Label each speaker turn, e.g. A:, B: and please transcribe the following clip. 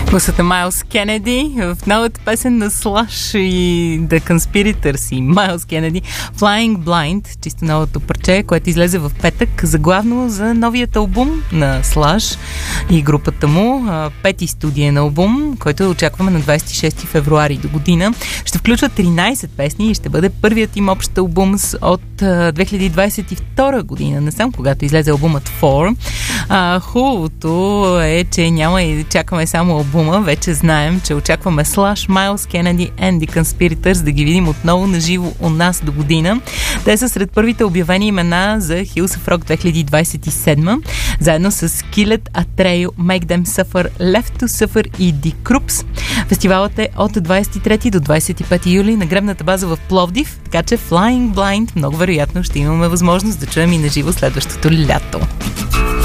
A: Гласът е Майлз Кенеди в новата песен на Slash и The Conspirators и Майлз Кенеди Flying Blind, чисто новото парче, което излезе в петък, заглавно за новият албум на Slash и групата му, пети студиен албум, който очакваме на 26 февруари до година. Ще включва 13 песни и ще бъде първият им общ албум от 2022 година, не съм когато излезе албумът 4. Хубавото е, че няма и чакаме само албума, вече знаем, че очакваме Slash, Майлз Кенеди and The Conspirators да ги видим отново наживо у нас до година. Те са сред първите обявени имена за Hills of Rock 2027, заедно с Skillet, Atreyu, Make Them Suffer, Left to Suffer и The Croops. Фестивалът е от 23 до 25 юли на гребната база в Пловдив, така че Flying Blind много вероятно ще имаме възможност да чуем и наживо следващото лято.